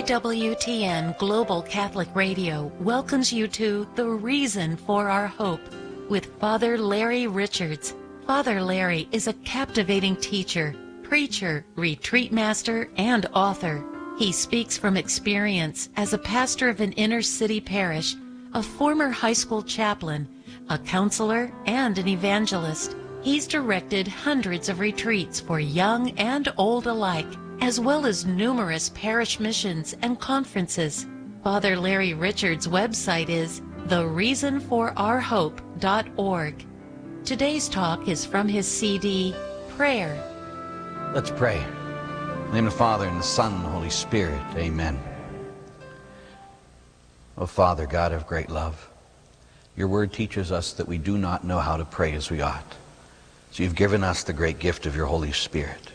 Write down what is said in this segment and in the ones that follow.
EWTN Global Catholic Radio welcomes you to The Reason for Our Hope with Father Larry Richards. Father Larry is a captivating teacher, preacher, retreat master, and author. He speaks from experience as a pastor of an inner-city parish, a former high school chaplain, a counselor, and an evangelist. He's directed hundreds of retreats for young and old alike, as well as numerous parish missions and conferences. Father Larry Richards' website is thereasonforourhope.org. Today's talk is from his CD, Prayer. Let's pray. In the name of the Father, and the Son, and the Holy Spirit. Amen. O Father, God of great love, your word teaches us that we do not know how to pray as we ought. So you've given us the great gift of your Holy Spirit.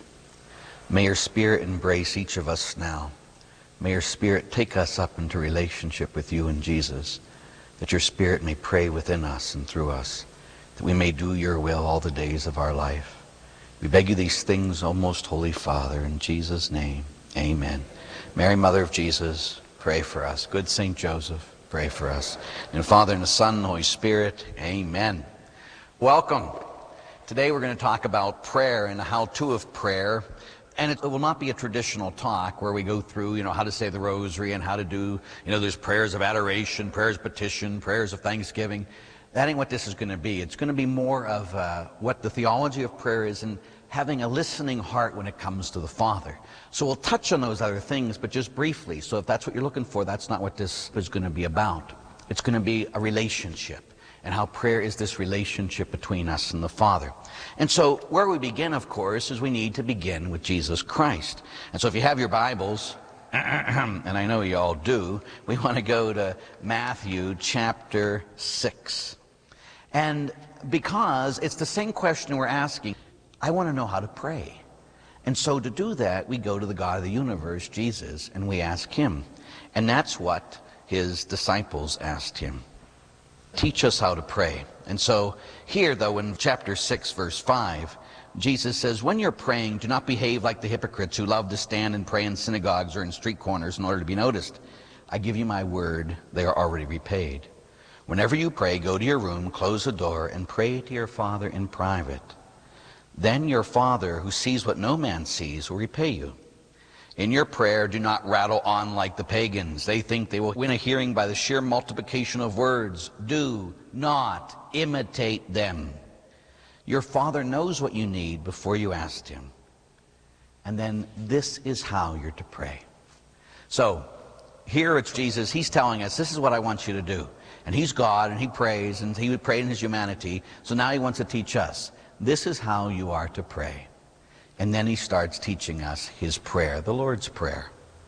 May your Spirit embrace each of us now. May your Spirit take us up into relationship with you and Jesus, that your Spirit may pray within us and through us, that we may do your will all the days of our life. We beg you these things, O most holy Father, in Jesus' name, amen. Mary, Mother of Jesus, pray for us. Good Saint Joseph, pray for us. In the Father, and the Son, and the Holy Spirit, amen. Welcome. Today we're going to talk about prayer and the how-to of prayer. And it will not be a traditional talk where we go through, how to say the rosary and how to do, there's prayers of adoration, prayers of petition, prayers of thanksgiving. That ain't what this is going to be. It's going to be more of what the theology of prayer is and having a listening heart when it comes to the Father. So we'll touch on those other things, but just briefly. So if that's what you're looking for, that's not what this is going to be about. It's going to be a relationship, and how prayer is this relationship between us and the Father. And so where we begin, of course, is we need to begin with Jesus Christ. And so if you have your Bibles, and I know you all do, we want to go to Matthew chapter 6. And because it's the same question we're asking, I want to know how to pray. And so to do that, we go to the God of the universe, Jesus, and we ask him. And that's what his disciples asked him. Teach us how to pray. And so here, though, in chapter 6, verse 5, Jesus says, when you're praying, do not behave like the hypocrites who love to stand and pray in synagogues or in street corners in order to be noticed. I give you my word, they are already repaid. Whenever you pray, go to your room, close the door, and pray to your Father in private. Then your Father, who sees what no man sees, will repay you. In your prayer, do not rattle on like the pagans. They think they will win a hearing by the sheer multiplication of words. Do not imitate them. Your Father knows what you need before you ask him. And then this is how you're to pray. So here it's Jesus. He's telling us, this is what I want you to do. And he's God, and he prays, and he would pray in his humanity. So now he wants to teach us. This is how you are to pray. And then he starts teaching us his prayer, the Lord's Prayer.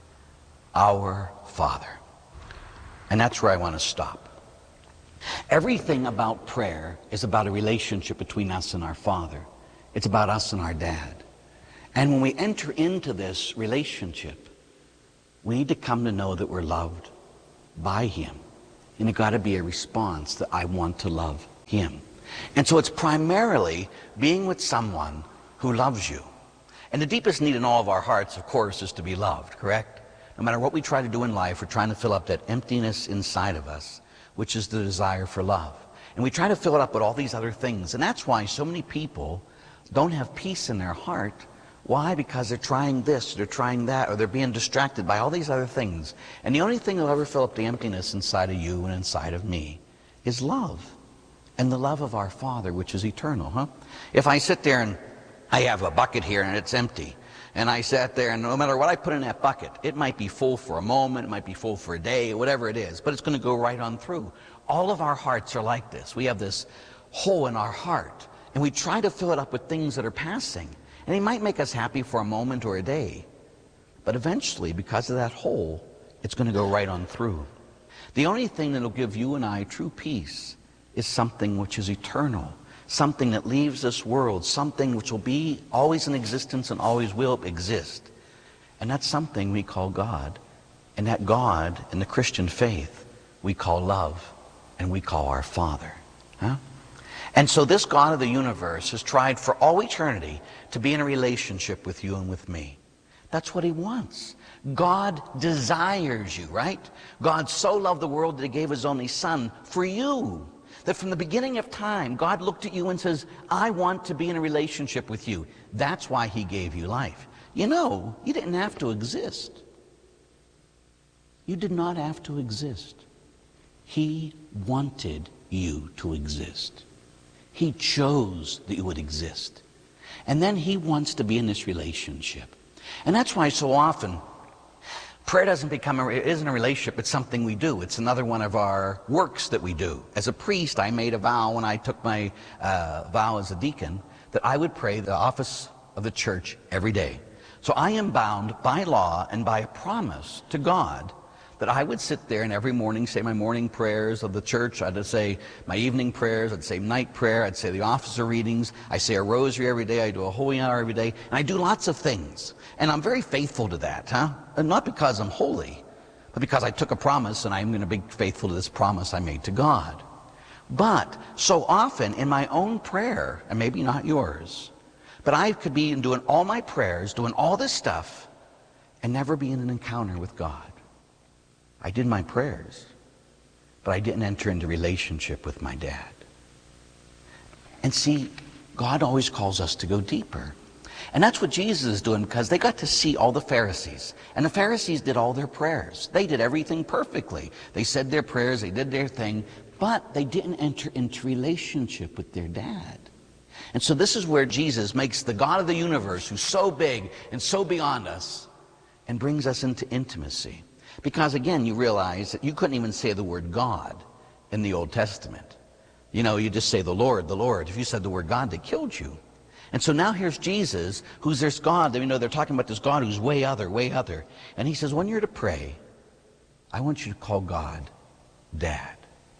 Our Father. And that's where I want to stop. Everything about prayer is about a relationship between us and our Father. It's about us and our Dad. And when we enter into this relationship, we need to come to know that we're loved by him. And it's got to be a response that I want to love him. And so it's primarily being with someone who loves you. And the deepest need in all of our hearts, of course, is to be loved, correct? No matter what we try to do in life, we're trying to fill up that emptiness inside of us, which is the desire for love. And we try to fill it up with all these other things. And that's why so many people don't have peace in their heart. Why? Because they're trying this, they're trying that, or they're being distracted by all these other things. And the only thing that'll ever fill up the emptiness inside of you and inside of me is love. And the love of our Father, which is eternal, huh? If I sit there and I have a bucket here and it's empty, and I sat there, and no matter what I put in that bucket, it might be full for a moment, it might be full for a day, whatever it is, but it's going to go right on through. All of our hearts are like this. We have this hole in our heart, and we try to fill it up with things that are passing. And they might make us happy for a moment or a day, but eventually, because of that hole, it's going to go right on through. The only thing that will give you and I true peace is something which is eternal. Something that leaves this world, something which will be always in existence and always will exist. And that's something we call God. And that God, in the Christian faith, we call love, and we call our Father. Huh? And so this God of the universe has tried for all eternity to be in a relationship with you and with me. That's what he wants. God desires you, right? God so loved the world that he gave his only son for you. That from the beginning of time, God looked at you and says, I want to be in a relationship with you. That's why he gave you life. You know, you didn't have to exist. You did not have to exist. He wanted you to exist. He chose that you would exist. And then he wants to be in this relationship. And that's why so often prayer isn't a relationship, it's something we do. It's another one of our works that we do. As a priest, I made a vow when I took my vow as a deacon that I would pray the office of the church every day. So I am bound by law and by a promise to God that I would sit there and every morning say my morning prayers of the church. I'd say my evening prayers. I'd say night prayer. I'd say the officer readings. I say a rosary every day. I do a holy hour every day. And I do lots of things. And I'm very faithful to that, And not because I'm holy, but because I took a promise and I'm going to be faithful to this promise I made to God. But so often in my own prayer, and maybe not yours, but I could be doing all my prayers, doing all this stuff, and never be in an encounter with God. I did my prayers, but I didn't enter into relationship with my dad. And see, God always calls us to go deeper. And that's what Jesus is doing, because they got to see all the Pharisees. And the Pharisees did all their prayers. They did everything perfectly. They said their prayers, they did their thing, but they didn't enter into relationship with their dad. And so this is where Jesus makes the God of the universe, who's so big and so beyond us, and brings us into intimacy. Because again, you realize that you couldn't even say the word God in the Old Testament. You know, you just say the Lord, the Lord. If you said the word God, they killed you. And so now here's Jesus, who's this God. You know, they're talking about this God who's way other, way other. And he says, when you're to pray, I want you to call God Dad.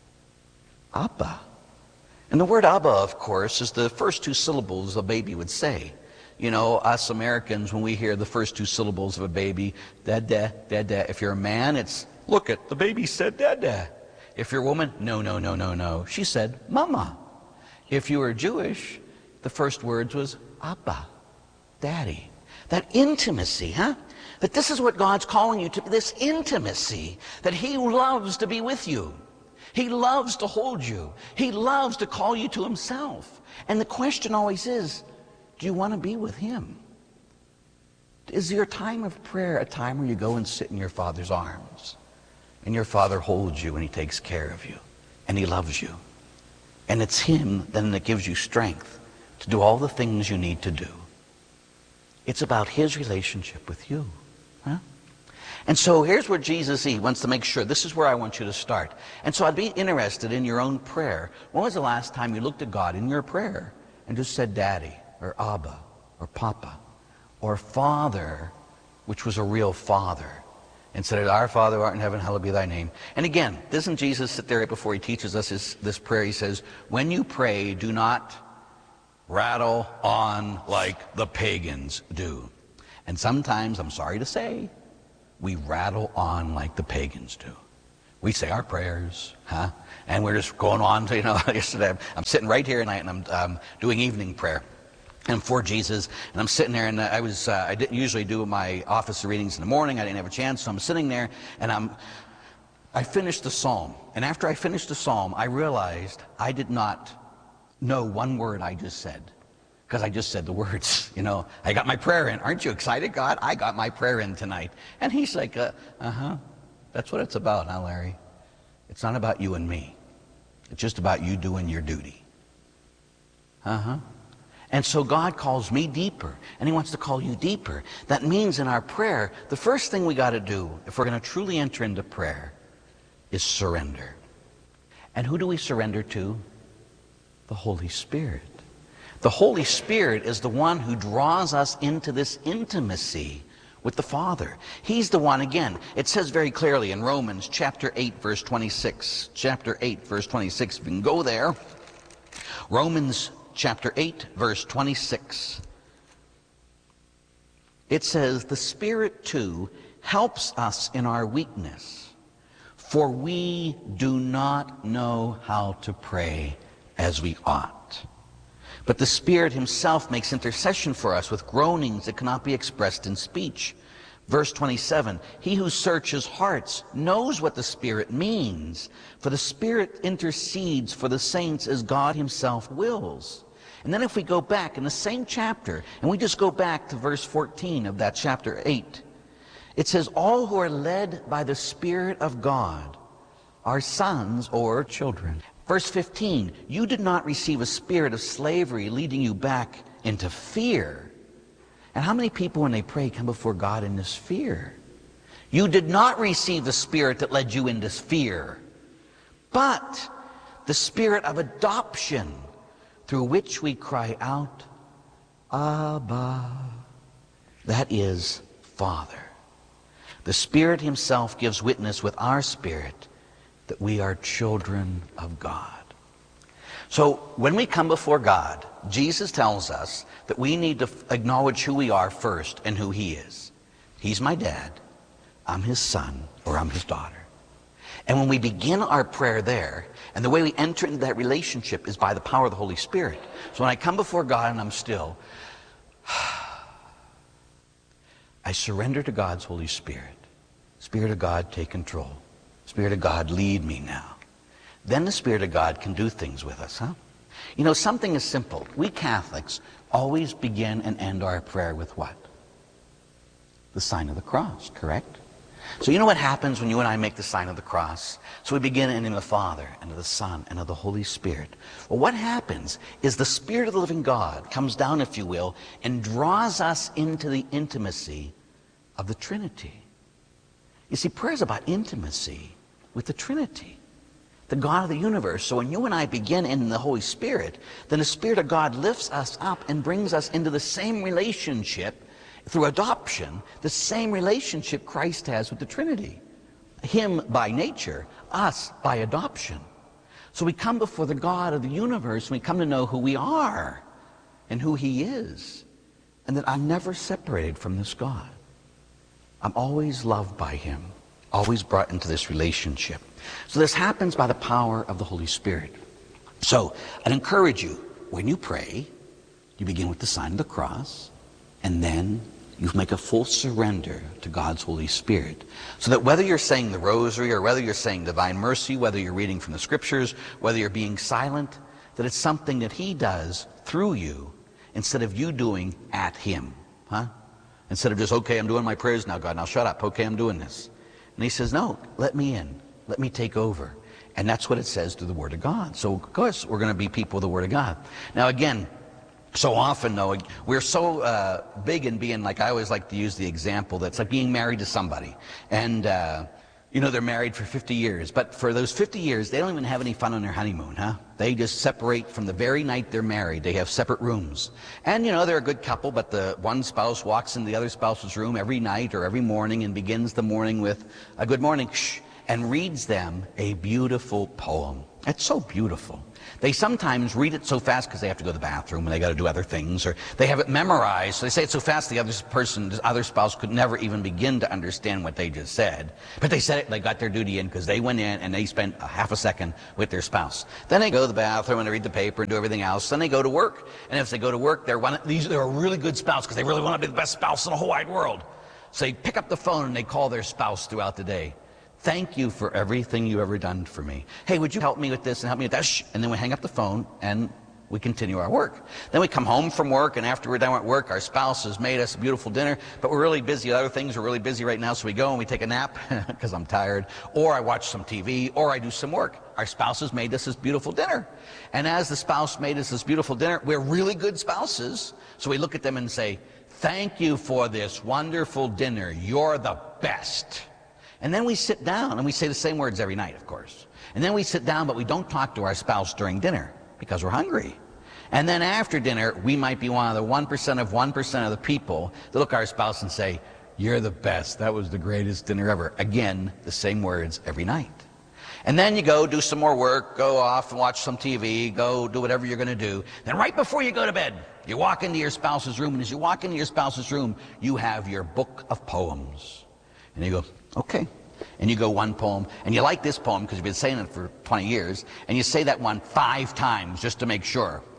Abba. And the word Abba, of course, is the first two syllables a baby would say. You know, us Americans, when we hear the first two syllables of a baby, dada, dada. If you're a man, it's, look it, the baby said dada. If you're a woman, no, no, no, no, no. She said mama. If you were Jewish, the first words was Abba, Daddy. That intimacy, But this is what God's calling you to, this intimacy, that he loves to be with you. He loves to hold you. He loves to call you to himself. And the question always is, do you want to be with him? Is your time of prayer a time where you go and sit in your Father's arms and your Father holds you and he takes care of you and he loves you? And it's him then that gives you strength to do all the things you need to do. It's about his relationship with you. And so here's where Jesus, he wants to make sure, this is where I want you to start. And so I'd be interested in your own prayer. When was the last time you looked at God in your prayer and just said Daddy, or Abba, or Papa, or Father, which was a real father, and said, Our Father who art in heaven, hallowed be thy name. And again, doesn't Jesus sit there right before he teaches us this prayer? He says, when you pray, do not rattle on like the pagans do. And sometimes, I'm sorry to say, we rattle on like the pagans do. We say our prayers, and we're just going on to, yesterday I'm sitting right here tonight and I'm doing evening prayer. And for Jesus, and I'm sitting there, and I didn't usually do my office readings in the morning. I didn't have a chance, so I'm sitting there, and I finished the psalm. And after I finished the psalm, I realized I did not know one word I just said, because I just said the words. I got my prayer in. Aren't you excited, God? I got my prayer in tonight. And he's like, that's what it's about, huh, Larry? It's not about you and me. It's just about you doing your duty. And so God calls me deeper, and he wants to call you deeper. That means in our prayer, the first thing we got to do, if we're going to truly enter into prayer, is surrender. And who do we surrender to? The Holy Spirit. The Holy Spirit is the one who draws us into this intimacy with the Father. He's the one, again, it says very clearly in Romans chapter 8, verse 26. Chapter 8, verse 26. If you can go there. Romans chapter 8, verse 26. It says, the Spirit too helps us in our weakness, for we do not know how to pray as we ought. But the Spirit himself makes intercession for us with groanings that cannot be expressed in speech. Verse 27, he who searches hearts knows what the Spirit means, for the Spirit intercedes for the saints as God himself wills. And then if we go back in the same chapter, and we just go back to verse 14 of that chapter 8, it says, all who are led by the Spirit of God are sons or children. Verse 15, you did not receive a spirit of slavery leading you back into fear. And how many people, when they pray, come before God in this fear? You did not receive the spirit that led you into fear, but the spirit of adoption, through which we cry out, Abba. That is, Father. The Spirit himself gives witness with our spirit that we are children of God. So when we come before God, Jesus tells us that we need to acknowledge who we are first and who he is. He's my dad, I'm his son, or I'm his daughter. And when we begin our prayer there, and the way we enter into that relationship is by the power of the Holy Spirit. So when I come before God and I'm still, I surrender to God's Holy Spirit. Spirit of God, take control. Spirit of God, lead me now. Then the Spirit of God can do things with us, huh? You know, something is simple. We Catholics always begin and end our prayer with what? The sign of the cross, correct? So you know what happens when you and I make the sign of the cross? So we begin in the name of the Father, and of the Son, and of the Holy Spirit. Well, what happens is the Spirit of the living God comes down, if you will, and draws us into the intimacy of the Trinity. You see, prayer is about intimacy with the Trinity, the God of the universe. So when you and I begin in the Holy Spirit, then the Spirit of God lifts us up and brings us into the same relationship through adoption, the same relationship Christ has with the Trinity. Him by nature, us by adoption. So we come before the God of the universe, and we come to know who we are and who he is, and that I'm never separated from this God. I'm always loved by him, always brought into this relationship. So this happens by the power of the Holy Spirit. So I'd encourage you, when you pray, you begin with the sign of the cross, and then you make a full surrender to God's Holy Spirit. So that whether you're saying the rosary, or whether you're saying Divine Mercy, whether you're reading from the Scriptures, whether you're being silent, that it's something that he does through you instead of you doing at him. Huh? Instead of just, okay, I'm doing my prayers now, God, now shut up. Okay, I'm doing this. And he says, no, let me in. Let me take over. And that's what it says through the Word of God. So, of course, we're going to be people of the Word of God. Now, again, so often, though, we're so big in being, like I always like to use the example, that's like being married to somebody. And, you know, they're married for 50 years. But for those 50 years, they don't even have any fun on their honeymoon, huh? They just separate from the very night they're married. They have separate rooms. And, you know, they're a good couple, but the one spouse walks into the other spouse's room every night or every morning and begins the morning with a good morning, shh, and reads them a beautiful poem. It's so beautiful. They sometimes read it so fast because they have to go to the bathroom and they got to do other things, or they have it memorized, so they say it so fast the other spouse could never even begin to understand what they just said. But they said it, they got their duty in because they went in and they spent a half a second with their spouse. Then they go to the bathroom and they read the paper and do everything else. Then they go to work, and if they go to work, they're a really good spouse because they really want to be the best spouse in the whole wide world. So they pick up the phone and they call their spouse throughout the day. Thank you for everything you've ever done for me. Hey, would you help me with this and help me with that? Shh. And then we hang up the phone and we continue our work. Then we come home from work, and after we're done at work, our spouse has made us a beautiful dinner, but we're really busy with other things. We're really busy right now, so we go and we take a nap because I'm tired, or I watch some TV, or I do some work. Our spouse has made us this beautiful dinner. And as the spouse made us this beautiful dinner, we're really good spouses, so we look at them and say, thank you for this wonderful dinner. You're the best. And then we sit down, and we say the same words every night, of course. And then we sit down, but we don't talk to our spouse during dinner because we're hungry. And then after dinner, we might be one of the 1% of 1% of the people that look at our spouse and say, you're the best. That was the greatest dinner ever. Again, the same words every night. And then you go do some more work, go off and watch some TV, go do whatever you're going to do. Then right before you go to bed, you walk into your spouse's room, and as you walk into your spouse's room, you have your book of poems. And you go, okay. And you go one poem, and you like this poem because you've been saying it for 20 years, and you say that one 5 times just to make sure.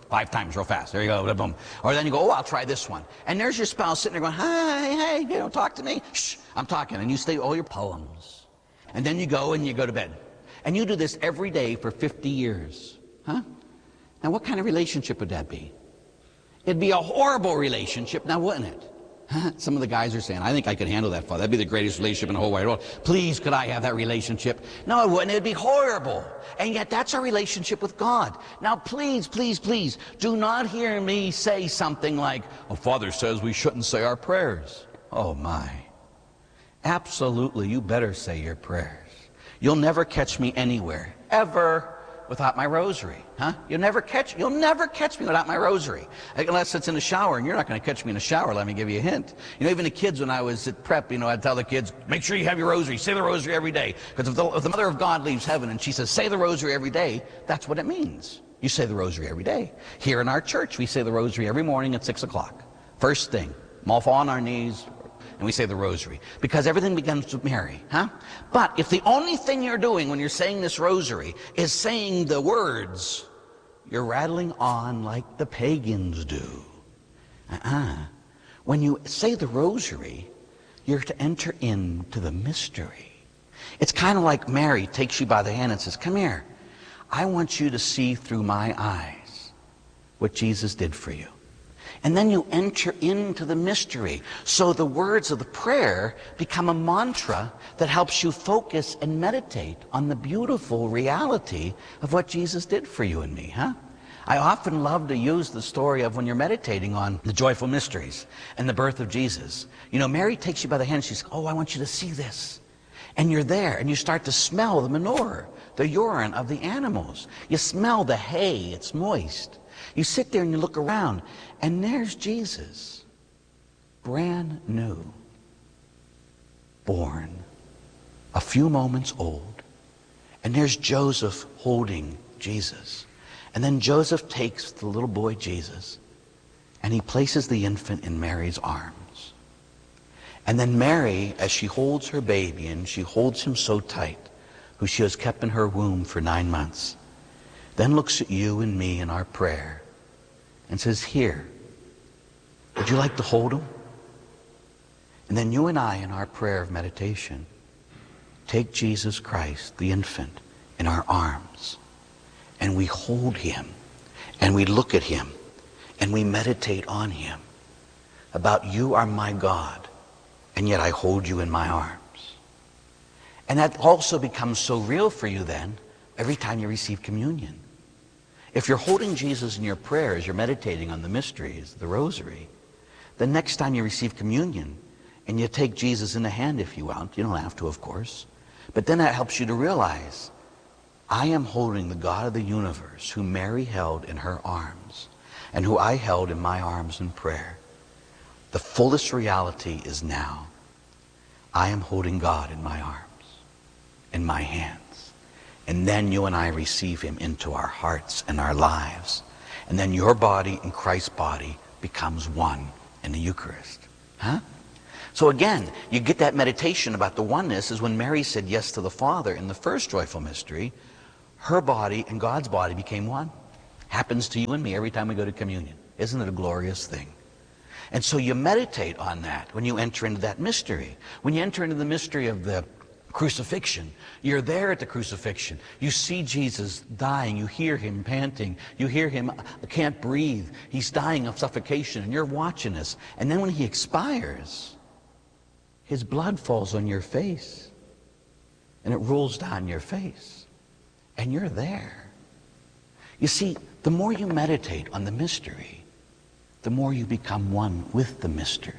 5 times real fast. There you go, boom. Or then you go, oh, I'll try this one. And there's your spouse sitting there going, hi, hey, you know, talk to me. Shh, I'm talking. And you say all your poems. And then you go and you go to bed. And you do this every day for 50 years. Huh? Now, what kind of relationship would that be? It'd be a horrible relationship, now wouldn't it? Huh? Some of the guys are saying, I think I could handle that, Father. That'd be the greatest relationship in the whole wide world. Please, could I have that relationship? No, it wouldn't. It'd be horrible. And yet that's our relationship with God. Now, please, please, please, do not hear me say something like, oh, Father says we shouldn't say our prayers. Oh, my. Absolutely, you better say your prayers. You'll never catch me anywhere, ever, without my rosary, huh? You'll never catch me without my rosary, unless it's in the shower, and you're not going to catch me in the shower. Let me give you a hint. You know, even the kids, when I was at prep, you know, I'd tell the kids, make sure you have your rosary, say the rosary every day, because if the Mother of God leaves heaven and she says, say the rosary every day, that's what it means. You say the rosary every day. Here in our church, we say the rosary every morning at 6 o'clock. First thing, we all fall on our knees, and we say the rosary, because everything begins with Mary, huh? But if the only thing you're doing when you're saying this rosary is saying the words, you're rattling on like the pagans do. When you say the rosary, you're to enter into the mystery. It's kind of like Mary takes you by the hand and says, come here. I want you to see through my eyes what Jesus did for you. And then you enter into the mystery. So the words of the prayer become a mantra that helps you focus and meditate on the beautiful reality of what Jesus did for you and me, huh? I often love to use the story of when you're meditating on the joyful mysteries and the birth of Jesus. You know, Mary takes you by the hand. She says, oh, I want you to see this. And you're there, and you start to smell the manure, the urine of the animals. You smell the hay. It's moist. You sit there and you look around, and there's Jesus, brand new, born, a few moments old. And there's Joseph holding Jesus. And then Joseph takes the little boy Jesus, and he places the infant in Mary's arms. And then Mary, as she holds her baby, and she holds him so tight, who she has kept in her womb for 9 months, then looks at you and me in our prayer and says, here, would you like to hold him? And then you and I, in our prayer of meditation, take Jesus Christ, the infant, in our arms, and we hold him, and we look at him, and we meditate on him, about you are my God, and yet I hold you in my arms. And that also becomes so real for you then, every time you receive communion. If you're holding Jesus in your prayers, you're meditating on the mysteries, the rosary, the next time you receive communion, and you take Jesus in the hand if you want, you don't have to, of course, but then that helps you to realize, I am holding the God of the universe, who Mary held in her arms, and who I held in my arms in prayer. The fullest reality is now. I am holding God in my arms, in my hands. And then you and I receive him into our hearts and our lives. And then your body and Christ's body becomes one in the Eucharist. Huh? So again, you get that meditation about the oneness is when Mary said yes to the Father in the first joyful mystery. Her body and God's body became one. Happens to you and me every time we go to communion. Isn't it a glorious thing? And so you meditate on that when you enter into that mystery. When you enter into the mystery of the crucifixion, you're there at the crucifixion. You see Jesus dying. You hear him panting. You hear him can't breathe. He's dying of suffocation, and you're watching this. And then when he expires, his blood falls on your face, and it rolls down your face, and you're there. You see, the more you meditate on the mystery, the more you become one with the mystery.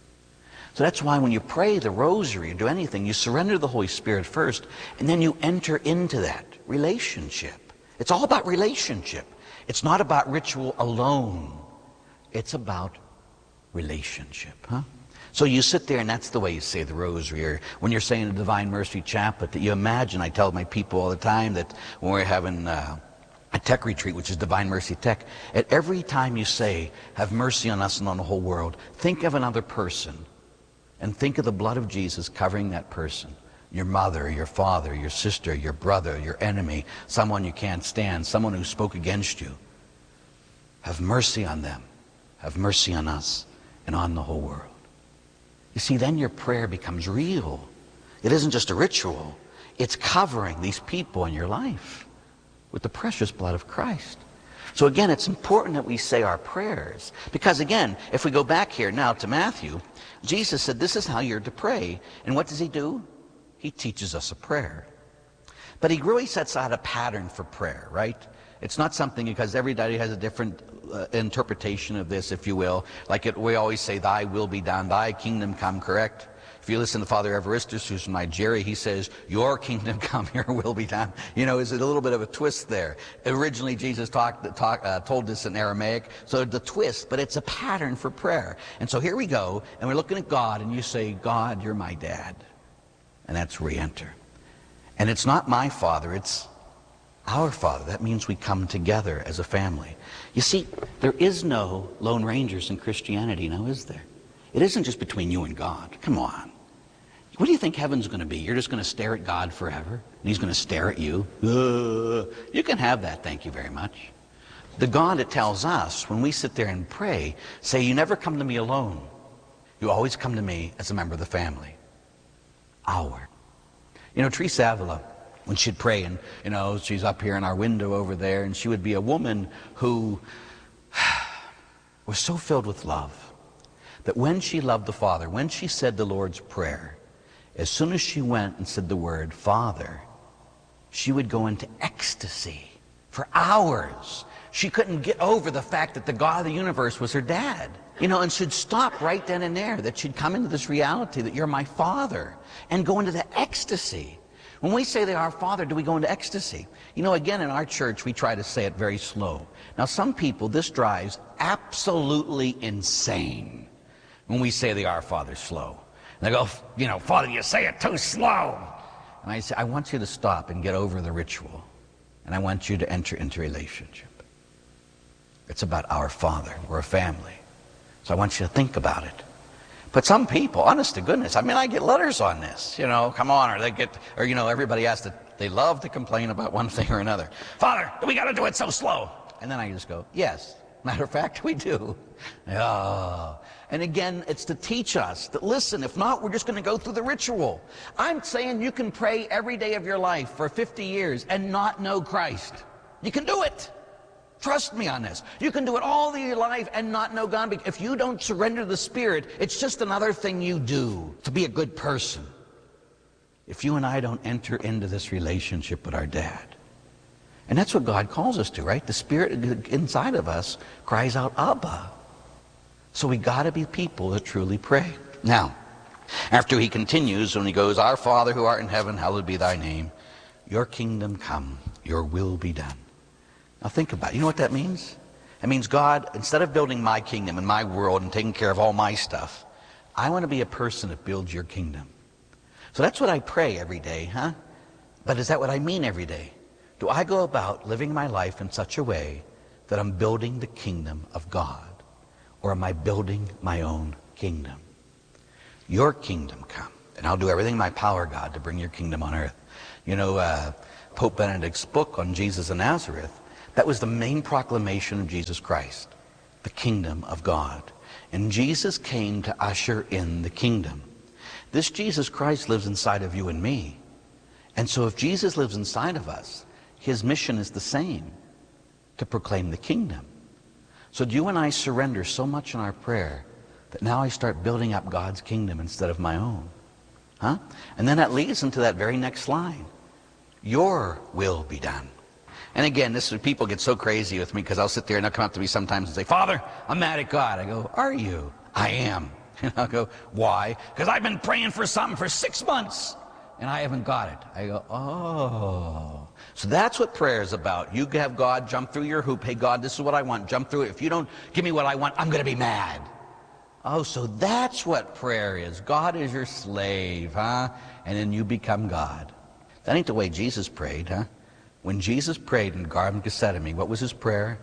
So that's why when you pray the rosary or do anything, you surrender to the Holy Spirit first, and then you enter into that relationship. It's all about relationship. It's not about ritual alone. It's about relationship, huh? So you sit there, and that's the way you say the rosary. Or when you're saying the Divine Mercy Chaplet, that you imagine, I tell my people all the time that when we're having a tech retreat, which is Divine Mercy Tech, at every time you say, have mercy on us and on the whole world, think of another person. And think of the blood of Jesus covering that person. Your mother, your father, your sister, your brother, your enemy, someone you can't stand, someone who spoke against you. have mercy on them, have mercy on us, and on the whole world. You see, then your prayer becomes real. It isn't just a ritual. It's covering these people in your life with the precious blood of Christ. So again, it's important that we say our prayers. Because again, if we go back here now to Matthew, Jesus said, this is how you're to pray. And what does he do? He teaches us a prayer. But he really sets out a pattern for prayer, right? It's not something, because everybody has a different interpretation of this, if you will. We always say, thy will be done, thy kingdom come, correct? If you listen to Father Evaristus, who's from Nigeria, he says, your kingdom come, your will be done. You know, is it a little bit of a twist there? Originally, Jesus told this in Aramaic, so the twist, but it's a pattern for prayer. And so here we go, and we're looking at God, and you say, God, you're my dad. And that's re-enter. And it's not my Father, it's our Father. That means we come together as a family. You see, there is no Lone Rangers in Christianity, now is there? It isn't just between you and God. Come on. What do you think heaven's going to be? You're just going to stare at God forever? And he's going to stare at you? You can have that, thank you very much. The God that tells us, when we sit there and pray, say, you never come to me alone. You always come to me as a member of the family. Our. You know, Teresa Avila, when she'd pray, and, you know, she's up here in our window over there, and she would be a woman who was so filled with love that when she loved the Father, when she said the Lord's Prayer, as soon as she went and said the word Father, she would go into ecstasy for hours. She couldn't get over the fact that the God of the universe was her dad. You know, and she'd stop right then and there, that she'd come into this reality that you're my Father, and go into the ecstasy. When we say that our Father, do we go into ecstasy? You know, again, in our church, we try to say it very slow. Now, some people, this drives absolutely insane when we say the Our Father slow. And they go, you know, Father, you say it too slow. And I say, I want you to stop and get over the ritual. And I want you to enter into relationship. It's about our Father. We're a family. So I want you to think about it. But some people, honest to goodness, I mean, I get letters on this, you know, come on, or you know, everybody has to, they love to complain about one thing or another. Father, we got to do it so slow. And then I just go, yes, matter of fact, we do. Oh. And again, it's to teach us that, listen, if not, we're just going to go through the ritual. I'm saying you can pray every day of your life for 50 years and not know Christ. You can do it. Trust me on this. You can do it all of your life and not know God. If you don't surrender to the Spirit, it's just another thing you do to be a good person. If you and I don't enter into this relationship with our dad. And that's what God calls us to, right? The Spirit inside of us cries out, Abba. So we got to be people that truly pray. Now, after he continues, when he goes, Our Father who art in heaven, hallowed be thy name. Your kingdom come, your will be done. Now think about it. You know what that means? It means, God, instead of building my kingdom and my world and taking care of all my stuff, I want to be a person that builds your kingdom. So that's what I pray every day, huh? But is that what I mean every day? Do I go about living my life in such a way that I'm building the kingdom of God? Or am I building my own kingdom? Your kingdom come, and I'll do everything in my power, God, to bring your kingdom on earth. You know, Pope Benedict's book on Jesus of Nazareth, that was the main proclamation of Jesus Christ, the kingdom of God. And Jesus came to usher in the kingdom. This Jesus Christ lives inside of you and me. And so if Jesus lives inside of us, his mission is the same, to proclaim the kingdom. So do you and I surrender so much in our prayer that now I start building up God's kingdom instead of my own? Huh? And then that leads into that very next line. Your will be done. And again, this is, people get so crazy with me because I'll sit there and they'll come up to me sometimes and say, Father, I'm mad at God. I go, are you? I am. And I'll go, why? Because I've been praying for something for 6 months and I haven't got it. I go, oh. So that's what prayer is about. You have God jump through your hoop. Hey, God, this is what I want. Jump through it. If you don't give me what I want, I'm going to be mad. Oh, so that's what prayer is. God is your slave, huh? And then you become God. That ain't the way Jesus prayed, huh? When Jesus prayed in the Garden of Gethsemane, what was his prayer?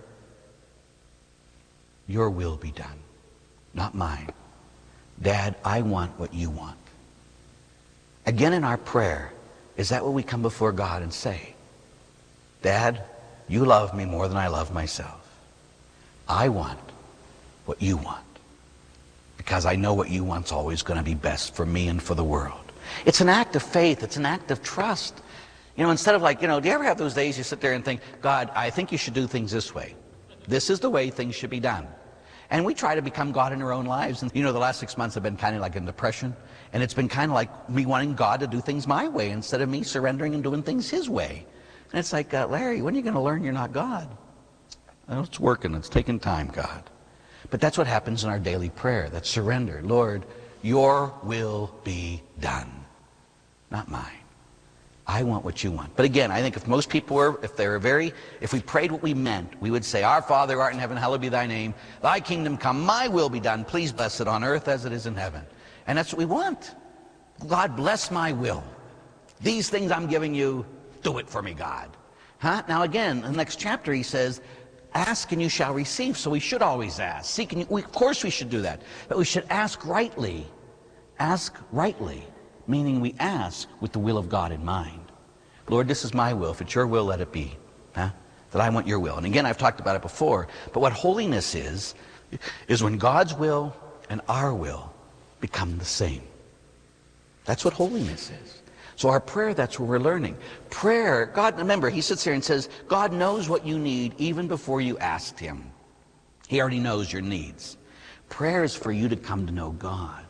Your will be done, not mine. Dad, I want what you want. Again, in our prayer, is that what we come before God and say? Dad, you love me more than I love myself. I want what you want. Because I know what you want's always going to be best for me and for the world. It's an act of faith. It's an act of trust. You know, instead of like, do you ever have those days you sit there and think, God, I think you should do things this way. This is the way things should be done. And we try to become God in our own lives. And the last 6 months have been kind of like in depression. And it's been kind of like me wanting God to do things my way instead of me surrendering and doing things his way. And it's like, Larry, when are you going to learn you're not God? Well, it's working. It's taking time, God. But that's what happens in our daily prayer, that surrender. Lord, your will be done, not mine. I want what you want. But again, I think if most people were, if we prayed what we meant, we would say, Our Father who art in heaven, hallowed be thy name. Thy kingdom come, my will be done. Please bless it on earth as it is in heaven. And that's what we want. God, bless my will. These things I'm giving you, do it for me, God. Now again, in the next chapter he says, ask and you shall receive. So we should always ask. Seek and of course we should do that. But we should ask rightly. Ask rightly, meaning we ask with the will of God in mind. Lord, this is my will. If it's your will, let it be. That I want your will. And again, I've talked about it before. But what holiness is when God's will and our will become the same. That's what holiness is. So our prayer, that's what we're learning. Prayer, God, remember, he sits here and says, God knows what you need even before you asked him. He already knows your needs. Prayer is for you to come to know God.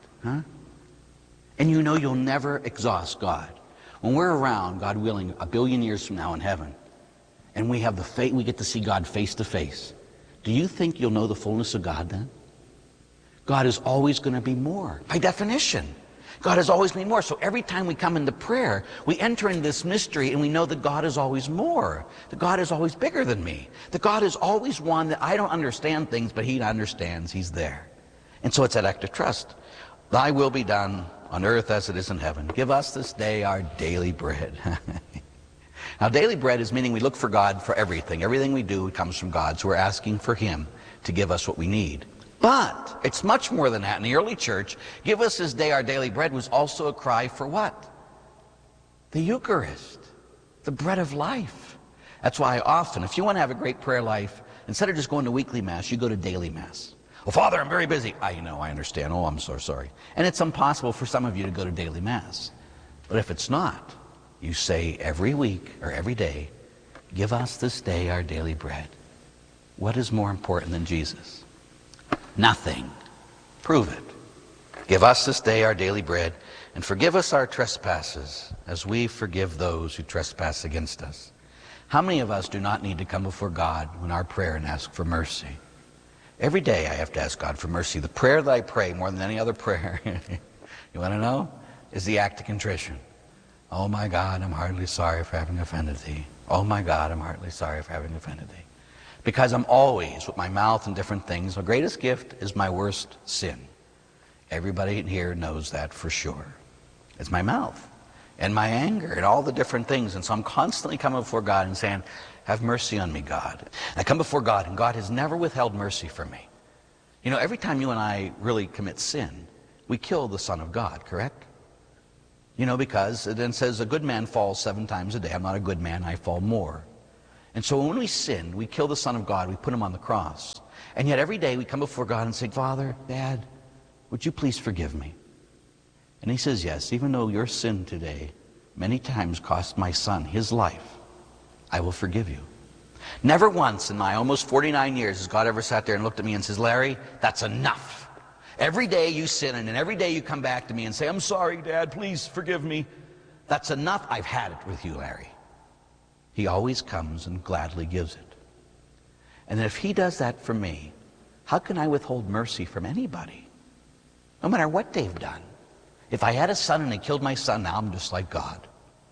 And you'll never exhaust God. When we're around, God willing, 1 billion years from now in heaven, and we have we get to see God face to face, do you think you'll know the fullness of God then? God is always going to be more, by definition. God has always been more. So every time we come into prayer, we enter in this mystery and we know that God is always more. That God is always bigger than me. That God is always one that I don't understand things, but he understands. He's there. And so it's that act of trust. Thy will be done on earth as it is in heaven. Give us this day our daily bread. Now, daily bread is meaning we look for God for everything. Everything we do comes from God. So we're asking for him to give us what we need. But it's much more than that. In the early church, give us this day our daily bread was also a cry for what? The Eucharist, the bread of life. That's why often, if you want to have a great prayer life, instead of just going to weekly Mass, you go to daily Mass. Well, Father, I'm very busy. I know, I understand. Oh, I'm so sorry. And it's impossible for some of you to go to daily Mass. But if it's not, you say every week or every day, give us this day our daily bread. What is more important than Jesus? Nothing. Prove it. Give us this day our daily bread, and forgive us our trespasses, as we forgive those who trespass against us. How many of us do not need to come before God in our prayer and ask for mercy? Every day I have to ask God for mercy. The prayer that I pray more than any other prayer, you want to know, is the act of contrition. Oh my God, I'm heartily sorry for having offended thee. Oh my God, I'm heartily sorry for having offended thee. Because I'm always, with my mouth and different things, the greatest gift is my worst sin. Everybody in here knows that for sure. It's my mouth and my anger and all the different things. And so I'm constantly coming before God and saying, have mercy on me, God. And I come before God, and God has never withheld mercy from me. Every time you and I really commit sin, we kill the Son of God, correct? Because it then says a good man falls 7 times a day. I'm not a good man, I fall more. And so when we sin, we kill the Son of God, we put him on the cross. And yet every day we come before God and say, Father, Dad, would you please forgive me? And he says, yes, even though your sin today many times cost my son his life, I will forgive you. Never once in my almost 49 years has God ever sat there and looked at me and says, Larry, that's enough. Every day you sin, and every day you come back to me and say, I'm sorry, Dad, please forgive me. That's enough. I've had it with you, Larry. He always comes and gladly gives it. And then if he does that for me, how can I withhold mercy from anybody? No matter what they've done. If I had a son and they killed my son, now I'm just like God.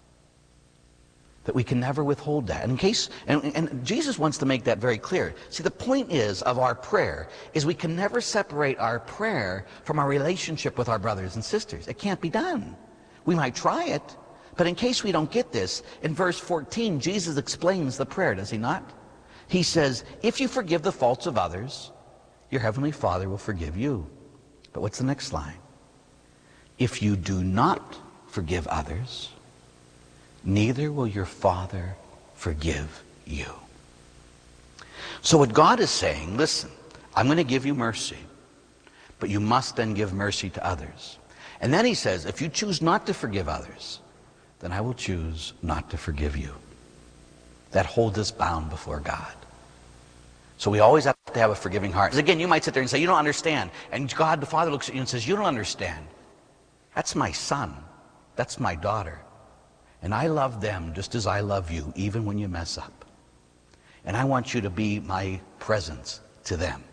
That we can never withhold that. And Jesus wants to make that very clear. See, the point is of our prayer is we can never separate our prayer from our relationship with our brothers and sisters. It can't be done. We might try it, but in case we don't get this, in verse 14, Jesus explains the prayer, does he not? He says, if you forgive the faults of others, your heavenly Father will forgive you. But what's the next line? If you do not forgive others, neither will your Father forgive you. So what God is saying, listen, I'm going to give you mercy, but you must then give mercy to others. And then he says, if you choose not to forgive others, then I will choose not to forgive you. That holds us bound before God. So we always have to have a forgiving heart. Because again, you might sit there and say, you don't understand. And God the Father looks at you and says, you don't understand. That's my son. That's my daughter. And I love them just as I love you, even when you mess up. And I want you to be my presence to them.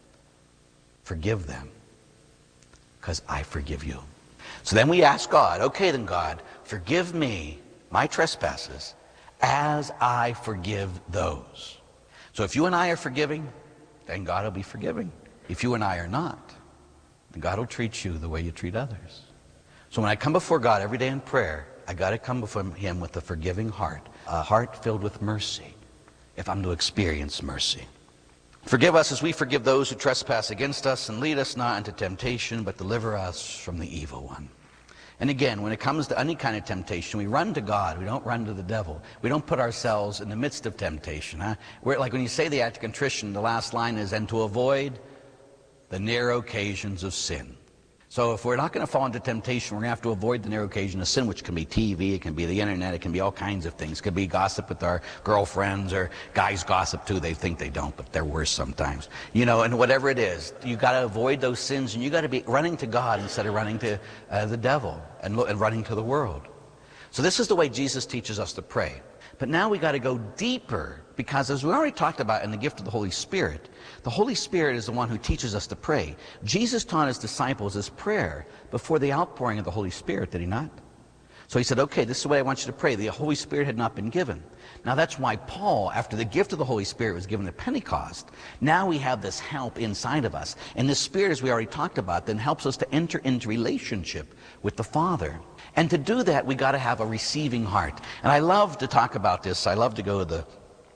Forgive them, because I forgive you. So then we ask God, okay then God, forgive me my trespasses as I forgive those. So if you and I are forgiving, then God will be forgiving. If you and I are not, then God will treat you the way you treat others. So when I come before God every day in prayer, I got to come before him with a forgiving heart, a heart filled with mercy, if I'm to experience mercy. Forgive us as we forgive those who trespass against us, and lead us not into temptation, but deliver us from the evil one. And again, when it comes to any kind of temptation, we run to God. We don't run to the devil. We don't put ourselves in the midst of temptation. We're like when you say the act of contrition, the last line is, and to avoid the narrow occasions of sin. So if we're not going to fall into temptation, we're going to have to avoid the narrow occasion of sin, which can be TV, it can be the internet, it can be all kinds of things. It could be gossip with our girlfriends, or guys gossip too. They think they don't, but they're worse sometimes. You know, and whatever it is, you got to avoid those sins, and you got to be running to God instead of running to the devil and running to the world. So this is the way Jesus teaches us to pray. But now we got to go deeper, because as we already talked about in the gift of the Holy Spirit is the one who teaches us to pray. Jesus taught his disciples his prayer before the outpouring of the Holy Spirit, did he not? So he said, okay, this is the way I want you to pray. The Holy Spirit had not been given. Now that's why Paul, after the gift of the Holy Spirit was given at Pentecost, now we have this help inside of us. And this Spirit, as we already talked about, then helps us to enter into relationship with the Father. And to do that, we got to have a receiving heart. And I love to talk about this. I love to go to the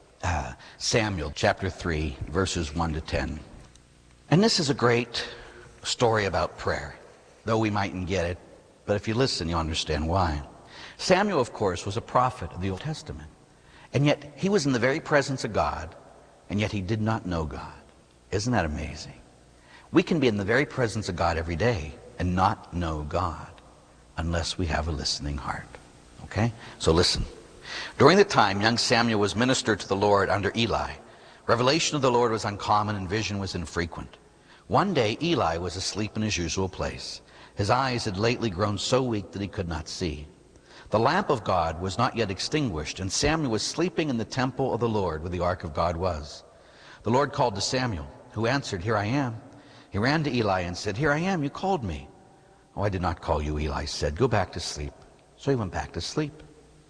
Samuel chapter 3, verses 1 to 10. And this is a great story about prayer, though we mightn't get it. But if you listen, you'll understand why. Samuel, of course, was a prophet of the Old Testament. And yet he was in the very presence of God, and yet he did not know God. Isn't that amazing? We can be in the very presence of God every day and not know God unless we have a listening heart. Okay? So listen. During the time young Samuel was ministered to the Lord under Eli, revelation of the Lord was uncommon and vision was infrequent. One day Eli was asleep in his usual place. His eyes had lately grown so weak that he could not see. The lamp of God was not yet extinguished, and Samuel was sleeping in the temple of the Lord where the ark of God was. The Lord called to Samuel, who answered, "Here I am." He ran to Eli and said, "Here I am, you called me." "Oh, I did not call you," Eli said. "Go back to sleep." So he went back to sleep.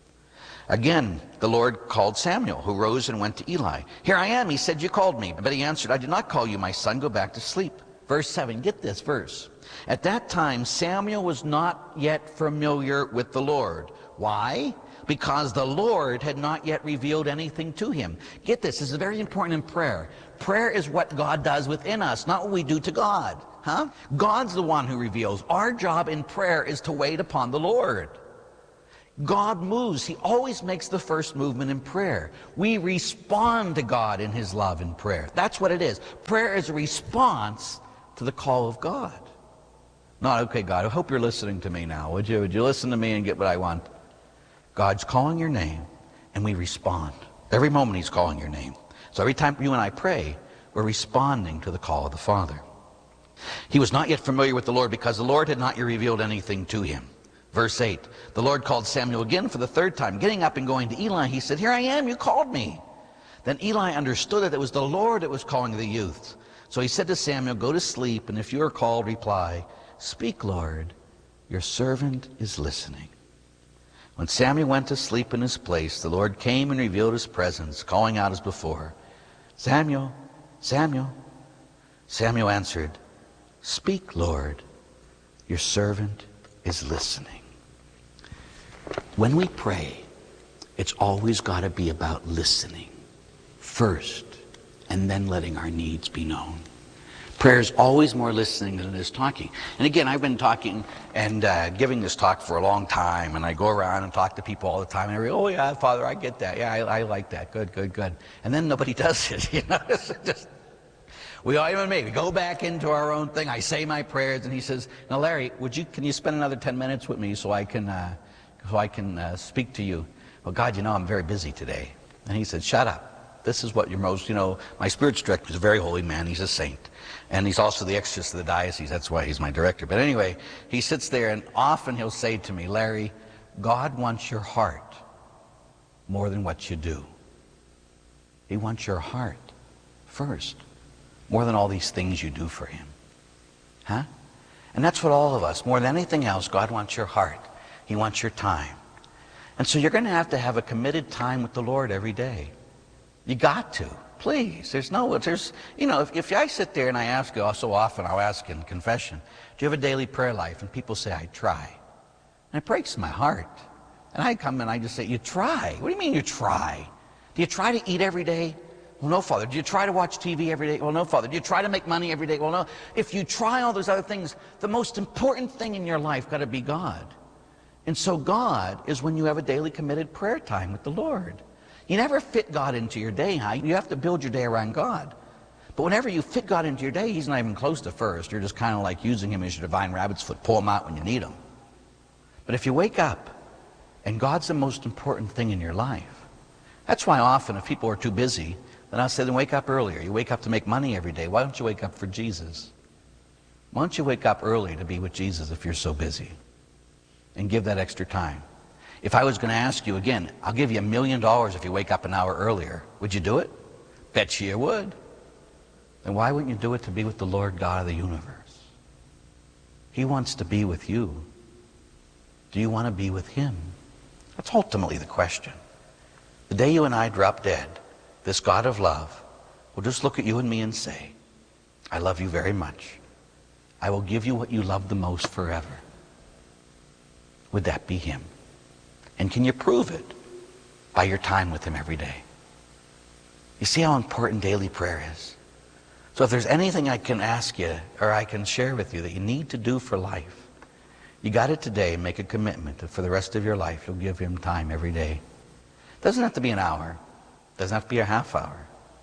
Again, the Lord called Samuel, who rose and went to Eli. "Here I am," he said, "you called me." But he answered, "I did not call you, my son. Go back to sleep." Verse 7, get this verse. At that time, Samuel was not yet familiar with the Lord. Why? Because the Lord had not yet revealed anything to him. Get this is very important in prayer. Prayer is what God does within us, not what we do to God. God's the one who reveals. Our job in prayer is to wait upon the Lord. God moves. He always makes the first movement in prayer. We respond to God in his love in prayer. That's what it is. Prayer is a response to the call of God. Not, okay, God, I hope you're listening to me now. Would you listen to me and get what I want? God's calling your name, and we respond. Every moment he's calling your name. So every time you and I pray, we're responding to the call of the Father. He was not yet familiar with the Lord because the Lord had not yet revealed anything to him. Verse 8, the Lord called Samuel again for the third time. Getting up and going to Eli, he said, "Here I am, you called me." Then Eli understood that it was the Lord that was calling the youth. So he said to Samuel, "Go to sleep, and if you are called, reply, 'Speak, Lord, your servant is listening.'" When Samuel went to sleep in his place, the Lord came and revealed his presence, calling out as before, "Samuel, Samuel." Samuel answered, "Speak, Lord, your servant is listening." When we pray, it's always got to be about listening first, and then letting our needs be known. Prayer is always more listening than it is talking. And again, I've been talking and giving this talk for a long time, and I go around and talk to people all the time, and I go, oh yeah, Father, I get that. Yeah, I like that. Good, good, good. And then nobody does it, you know. It's just, we all, even me, we go back into our own thing. I say my prayers, and he says, now Larry, can you spend another 10 minutes with me so I can speak to you? Well, God, you know, I'm very busy today. And he said, shut up. This is what you're most, you know, my spiritual director is a very holy man. He's a saint. And he's also the exorcist of the diocese. That's why he's my director. But anyway, he sits there, and often he'll say to me, Larry, God wants your heart more than what you do. He wants your heart first, more than all these things you do for him. Huh? And that's what all of us, more than anything else, God wants your heart. He wants your time. And so you're going to have a committed time with the Lord every day. You got to. Please. You know, if I sit there and I ask you, so often I'll ask in confession, do you have a daily prayer life? And people say, I try. And it breaks my heart. And I come and I just say, you try? What do you mean you try? Do you try to eat every day? Well, no, Father. Do you try to watch TV every day? Well, no, Father. Do you try to make money every day? Well, no. If you try all those other things, the most important thing in your life got to be God. And so God is when you have a daily committed prayer time with the Lord. You never fit God into your day, huh? You have to build your day around God. But whenever you fit God into your day, he's not even close to first. You're just kind of like using him as your divine rabbit's foot. Pull him out when you need him. But if you wake up and God's the most important thing in your life, that's why often if people are too busy, then I'll say, then wake up earlier. You wake up to make money every day. Why don't you wake up for Jesus? Why don't you wake up early to be with Jesus if you're so busy? And give that extra time. If I was going to ask you again, I'll give you $1 million if you wake up an hour earlier. Would you do it? Bet you would. Then why wouldn't you do it to be with the Lord God of the universe? He wants to be with you. Do you want to be with him? That's ultimately the question. The day you and I drop dead, this God of love will just look at you and me and say, I love you very much. I will give you what you love the most forever. Would that be him? And can you prove it by your time with him every day? You see how important daily prayer is? So if there's anything I can ask you or I can share with you that you need to do for life, you got it today. Make a commitment that for the rest of your life you'll give him time every day. It doesn't have to be an hour. It doesn't have to be a half hour.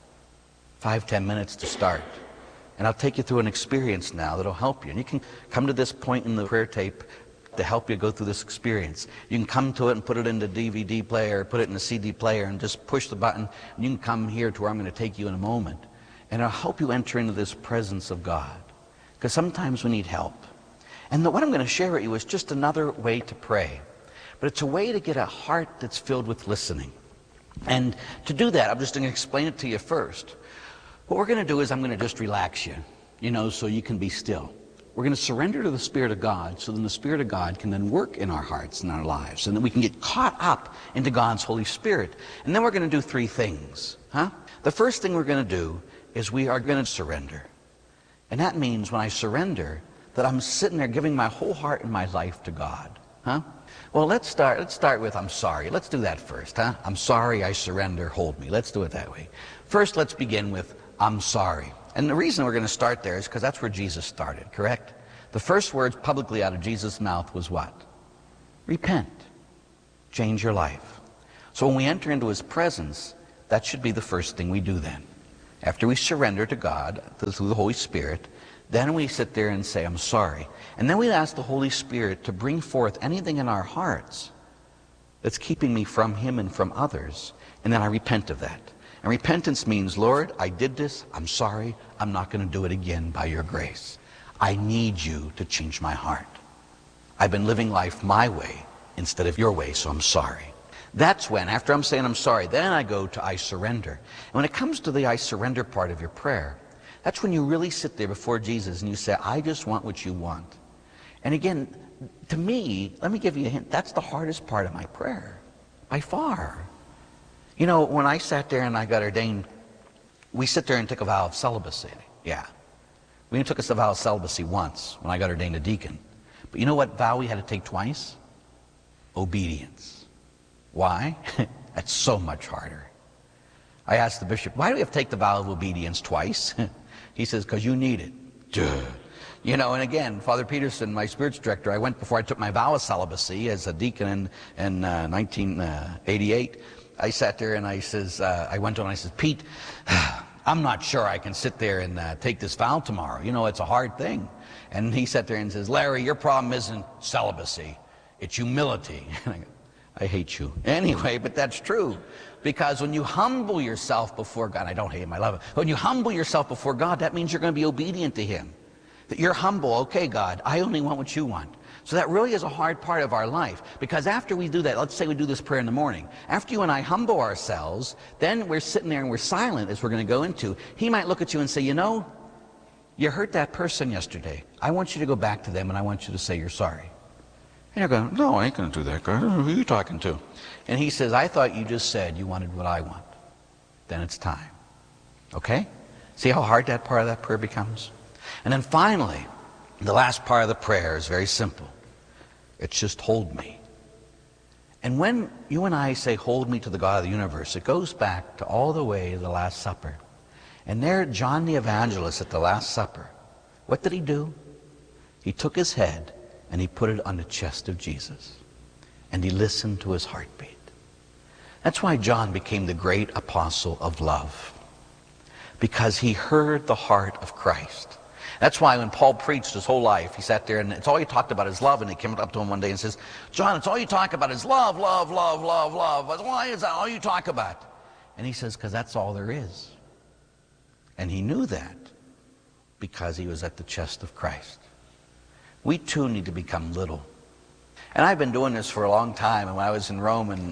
5-10 minutes to start. And I'll take you through an experience now that'll help you. And you can come to this point in the prayer tape to help you go through this experience. You can come to it and put it in the DVD player, put it in the CD player, and just push the button. And you can come here to where I'm going to take you in a moment. And I'll help you enter into this presence of God. Because sometimes we need help. And what I'm going to share with you is just another way to pray. But it's a way to get a heart that's filled with listening. And to do that, I'm just going to explain it to you first. What we're going to do is I'm going to just relax you, so you can be still. We're going to surrender to the Spirit of God so then the Spirit of God can then work in our hearts and our lives. And then we can get caught up into God's Holy Spirit. And then we're going to do 3 things. The first thing we're going to do is we are going to surrender. And that means when I surrender, that I'm sitting there giving my whole heart and my life to God. Well, let's start with I'm sorry. Let's do that first. I'm sorry, I surrender, hold me. Let's do it that way. First, let's begin with I'm sorry. And the reason we're going to start there is because that's where Jesus started, correct? The first words publicly out of Jesus' mouth was what? Repent. Change your life. So when we enter into his presence, that should be the first thing we do then. After we surrender to God through the Holy Spirit, then we sit there and say, I'm sorry. And then we ask the Holy Spirit to bring forth anything in our hearts that's keeping me from him and from others. And then I repent of that. And repentance means, Lord, I did this. I'm sorry. I'm not going to do it again by your grace. I need you to change my heart. I've been living life my way instead of your way, so I'm sorry. That's when, after I'm saying I'm sorry, then I go to I surrender. And when it comes to the I surrender part of your prayer, that's when you really sit there before Jesus and you say, I just want what you want. And again, to me, let me give you a hint, that's the hardest part of my prayer, by far. When I sat there and I got ordained, we sit there and took a vow of celibacy. Yeah. We only took a vow of celibacy once when I got ordained a deacon. But you know what vow we had to take twice? Obedience. Why? That's so much harder. I asked the bishop, why do we have to take the vow of obedience twice? He says, because you need it. Duh. You know, and again, Father Peterson, my spiritual director, I went before I took my vow of celibacy as a deacon in 1988. I sat there and I says, I went to him and I says, Pete, I'm not sure I can sit there and take this vow tomorrow. You know, it's a hard thing. And he sat there and says, Larry, your problem isn't celibacy, it's humility. And I go, I hate you. Anyway, but that's true. Because when you humble yourself before God, I don't hate him, I love him. When you humble yourself before God, that means you're going to be obedient to him. That you're humble. Okay, God, I only want what you want. So that really is a hard part of our life. Because after we do that, let's say we do this prayer in the morning. After you and I humble ourselves, then we're sitting there and we're silent, as we're going to go into. He might look at you and say, you know, you hurt that person yesterday. I want you to go back to them and I want you to say you're sorry. And you're going, no, I ain't going to do that, God. Who are you talking to? And he says, I thought you just said you wanted what I want. Then it's time. Okay? See how hard that part of that prayer becomes? And then finally, the last part of the prayer is very simple. It's just hold me. And when you and I say hold me to the God of the universe, it goes back to all the way to the Last Supper. And there, John the Evangelist at the Last Supper, what did he do? He took his head and he put it on the chest of Jesus. And he listened to his heartbeat. That's why John became the great apostle of love. Because he heard the heart of Christ. That's why when Paul preached his whole life, he sat there and it's all he talked about is love. And he came up to him one day and says, John, it's all you talk about is love, love, love, love, love. Why is that all you talk about? And he says, because that's all there is. And he knew that because he was at the chest of Christ. We too need to become little. And I've been doing this for a long time. And when I was in Rome in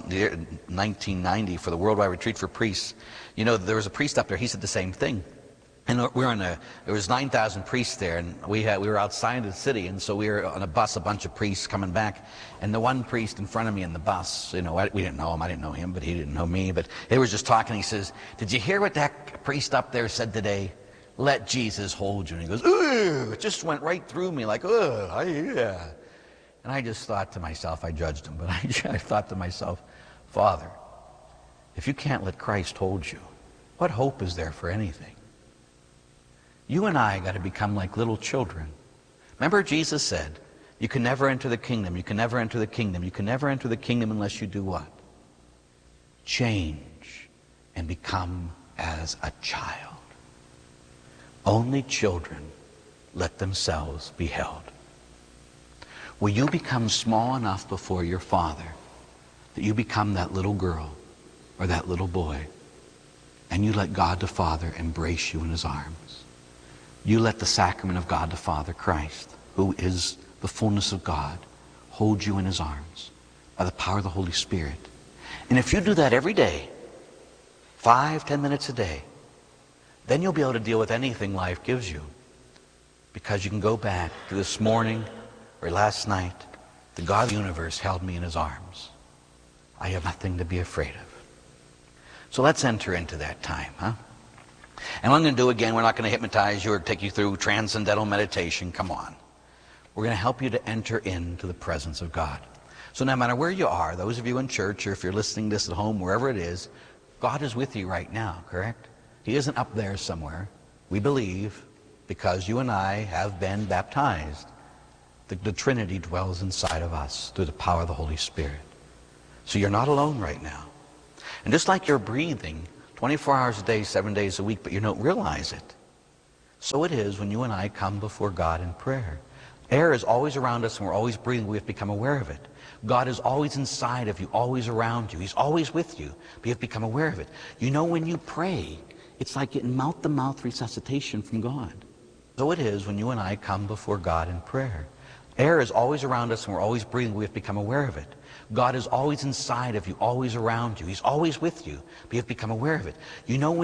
1990 for the Worldwide Retreat for Priests, you know, there was a priest up there. He said the same thing. And there was 9,000 priests there, and we were outside of the city, and so we were on a bus, a bunch of priests coming back, and the one priest in front of me in the bus, you know, we didn't know him, I didn't know him, but he didn't know me, but they were just talking. He says, did you hear what that priest up there said today? Let Jesus hold you. And he goes, ooh, it just went right through me like, yeah. And I just thought to myself, I judged him, but I thought to myself, Father, if you can't let Christ hold you, what hope is there for anything? You and I got to become like little children. Remember Jesus said, you can never enter the kingdom, you can never enter the kingdom, you can never enter the kingdom unless you do what? Change and become as a child. Only children let themselves be held. Will you become small enough before your Father that you become that little girl or that little boy and you let God the Father embrace you in his arms? You let the sacrament of God the Father, Christ, who is the fullness of God, hold you in his arms by the power of the Holy Spirit. And if you do that every day, 5-10 minutes a day, then you'll be able to deal with anything life gives you. Because you can go back to this morning or last night, the God of the universe held me in his arms. I have nothing to be afraid of. So let's enter into that time, huh? And what I'm going to do again, we're not going to hypnotize you or take you through transcendental meditation. Come on. We're going to help you to enter into the presence of God. So no matter where you are, those of you in church or if you're listening to this at home, wherever it is, God is with you right now, correct? He isn't up there somewhere. We believe, because you and I have been baptized, the Trinity dwells inside of us through the power of the Holy Spirit. So you're not alone right now. And just like you're breathing 24 hours a day, 7 days a week, but you don't realize it. So it is when you and I come before God in prayer. Air is always around us and we're always breathing. We have to become aware of it. God is always inside of you, always around you. He's always with you, but you have to become aware of it. You know, when you pray, it's like getting mouth-to-mouth resuscitation from God. So it is when you and I come before God in prayer. Air is always around us and we're always breathing. We have to become aware of it. God is always inside of you, always around you. He's always with you, but you have to become aware of it. You know, when